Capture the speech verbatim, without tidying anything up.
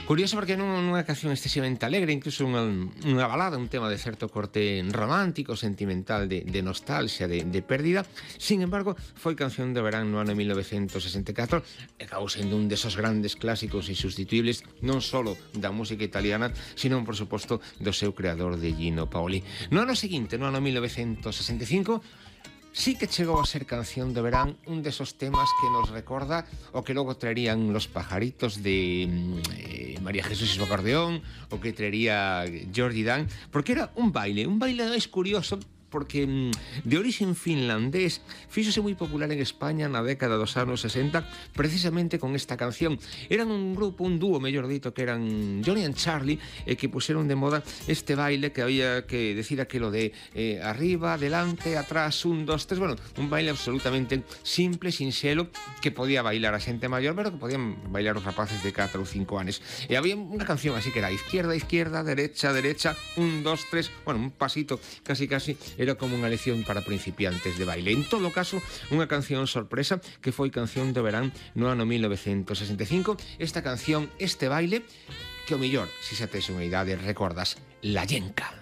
Curioso porque non é unha canción excesivamente alegre, incluso unha, unha balada, un tema de certo corte romántico, sentimental, de, de nostalgia, de, de pérdida. Sin embargo, foi canción de verán no ano mil novecentos sesenta e catro e acabou sendo un desos grandes clásicos insustituibles non só da música italiana, sino, por suposto, do seu creador, de Gino Paoli. No ano seguinte, no ano mil novecentos sesenta e cinco, sí que chegou a ser canción de verán un desos temas que nos recorda o que logo traerían Los Pajaritos de eh, María Jesús y su acordeón, o que traería Georgie Dan, porque era un baile, un baile máis curioso, porque de orixen finlandés fíxose moi popular en España na década dos anos sesenta precisamente con esta canción. Eran un grupo, un dúo, mellor dito, que eran Johnny and Charlie, e que puseron de moda este baile que había que decir aquilo de eh, arriba, adelante, atrás, un, dos, tres, bueno, un baile absolutamente simple, sinxelo, que podía bailar a xente maior, pero que podían bailar os rapaces de catro ou cinco anos. E había unha canción así que era izquierda, izquierda, derecha, derecha, un, dos, tres, bueno, un pasito casi casi era como unha lección para principiantes de baile. En todo caso, unha canción sorpresa que foi canción de verán no ano mil novecentos sesenta e cinco. Esta canción, este baile, que o mellor, se xa tes unha idade, recordas La Llenca.